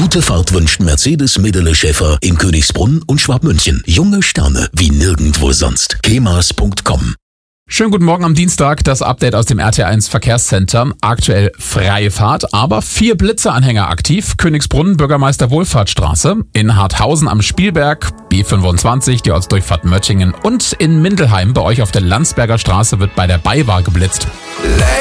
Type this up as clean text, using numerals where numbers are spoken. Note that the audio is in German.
Gute Fahrt wünscht Mercedes Medele Schäfer in Königsbrunn und Schwabmünchen. Junge Sterne wie nirgendwo sonst. kemas.com. Schönen guten Morgen am Dienstag, das Update aus dem RT1 Verkehrscenter. Aktuell freie Fahrt, aber 4 Blitzeanhänger aktiv. Königsbrunn, Bürgermeister Wohlfahrtsstraße. In Harthausen am Spielberg, B25, die Ortsdurchfahrt Möttingen. Und in Mindelheim bei euch auf der Landsberger Straße wird bei der BayWa geblitzt.